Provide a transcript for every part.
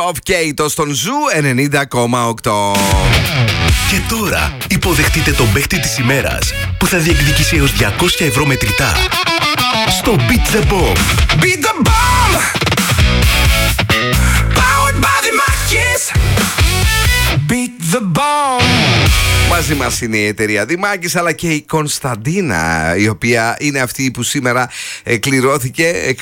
of Kato στον Ζου 90,8. Και τώρα υποδεχτείτε τον παίχτη της ημέρας που θα διεκδικήσει έως 200 ευρώ μετρητά στο Beat the Bomb. Beat the Bomb! Powered by the Makis! Beat the Bomb! Μαζί μας είναι η εταιρεία Δημάκης, αλλά και η Κωνσταντίνα, η οποία είναι αυτή που σήμερα κληρώθηκε.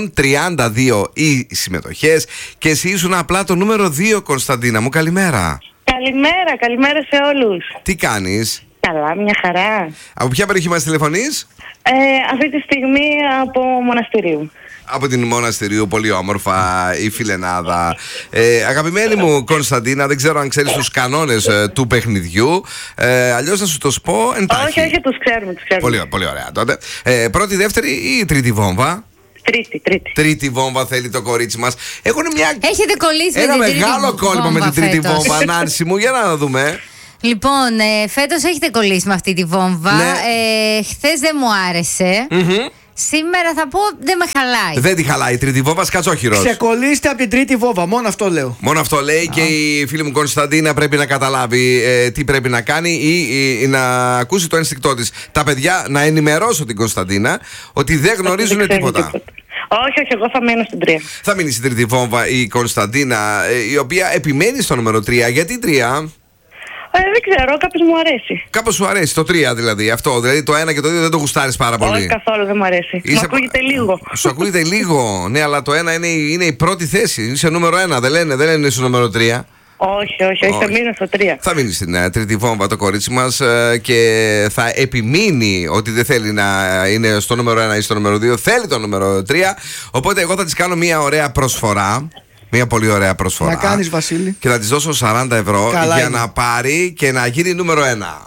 132 οι συμμετοχές και εσύ ήσουν απλά το νούμερο 2, Κωνσταντίνα μου. Καλημέρα. Καλημέρα σε όλους. Τι κάνεις? Καλά, μια χαρά. Από ποια περιοχή μας τηλεφωνείς? Αυτή τη στιγμή από Μοναστηρίου. Από την Μοναστηρίου, πολύ όμορφα η φιλενάδα. Αγαπημένη μου Κωνσταντίνα, δεν ξέρω αν ξέρεις τους κανόνες του παιχνιδιού. Αλλιώς να σου το πω εντάχει. Όχι, τους ξέρουμε. Πολύ ωραία τότε. Πρώτη, δεύτερη ή τρίτη βόμβα? Τρίτη βόμβα θέλει το κορίτσι μας. Έχετε κολλήσει ένα με την μεγάλο κόλπο με την τρίτη φέτος. βόμβα, Νάνση μου, για να δούμε. Λοιπόν, φέτος έχετε κολλήσει με αυτή τη βόμβα. Ναι. Χθες δεν μου άρεσε. Σήμερα θα πω δεν με χαλάει. Δεν τη χαλάει η τρίτη βόμβα, σκατσόχυρος. Ξεκολλήστε από την τρίτη βόμβα, μόνο αυτό λέω. Μόνο αυτό λέει και η φίλη μου Κωνσταντίνα πρέπει να καταλάβει τι πρέπει να κάνει ή να ακούσει το ένστικτό της. Τα παιδιά, να ενημερώσω την Κωνσταντίνα ότι δεν γνωρίζουν τίποτα. Όχι, εγώ θα μείνω στην 3. Θα μείνει στην τρίτη βόμβα η Κωνσταντίνα, η οποία επιμένει στο νούμερο 3. Γιατί 3? Δεν ξέρω, κάπως μου αρέσει. Κάπως σου αρέσει το 3 δηλαδή, αυτό. Δηλαδή το 1 και το 2 δεν το γουστάρεις πάρα πολύ. Όχι, καθόλου δεν μου αρέσει. Μου ακούγεται λίγο. Σου ακούγεται λίγο. Ναι, αλλά το 1 είναι η πρώτη θέση. Είσαι νούμερο 1, δεν λένε είσαι νούμερο 3. Όχι, θα μείνω στο 3. Θα μείνει στην τρίτη βόμβα το κορίτσι μας και θα επιμείνει ότι δεν θέλει να είναι στο νούμερο 1 ή στο νούμερο 2. Θέλει το νούμερο 3. Οπότε εγώ θα της κάνω μια ωραία προσφορά. Μια πολύ ωραία προσφορά. Να κάνεις, Βασίλη. Και θα της δώσω 40 ευρώ. Καλά για είναι. να πάρει και να γίνει νούμερο 1.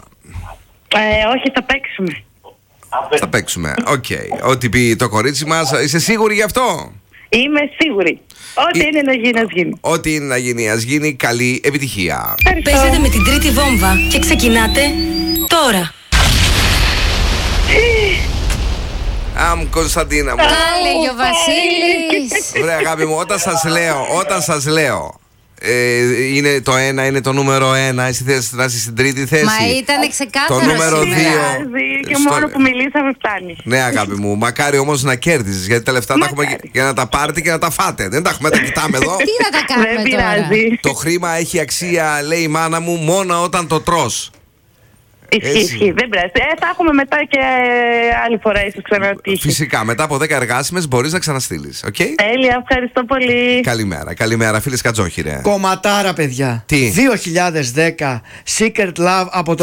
Όχι, θα παίξουμε. Θα παίξουμε. Οκ. Ό,τι πει το κορίτσι μας. Είσαι σίγουρη γι' αυτό? Είμαι σίγουρη. Ό,τι είναι να γίνει, ας γίνει. Ό,τι είναι να γίνει, ας γίνει. Καλή επιτυχία. Παίζετε με την τρίτη βόμβα και ξεκινάτε τώρα. Κωνσταντίνα μου. Έλεγε ο Βασίλης. Βρε αγάπη μου, όταν σας λέω είναι το 1, είναι το νούμερο 1. Εσύ θες να είσαι στην τρίτη θέση. Μα ήταν ξεκάθαρο. Το νούμερο 2. Και μόνο που μιλήσαμε φτάνει. Ναι, αγάπη μου, μακάρι όμως να κέρδισες. Γιατί τα λεφτά τα έχουμε για να τα πάρετε και να τα φάτε. Δεν τα έχουμε, τα κοιτάμε εδώ. Τι να τα κάνουμε Δεν τώρα? πειράζει. Το χρήμα έχει αξία, λέει η μάνα μου, μόνο όταν το τρως. Ισχύει, δεν πειράζει. Θα έχουμε μετά και άλλη φορά ίσως ξανατύχει. Φυσικά, μετά από 10 εργάσιμες μπορείς να ξαναστείλεις. Okay? Τέλεια, ευχαριστώ πολύ. Καλημέρα, φίλε Σκατζόχυρε. Κομματάρα, παιδιά. Τι? 2010 Secret Love από το